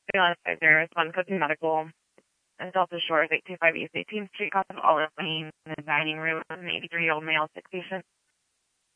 There is one Cook Medical. Delta Shores, 825 East 18th Street, Cost of Olive Lane, in the dining room, an 83-year-old male, sick patient.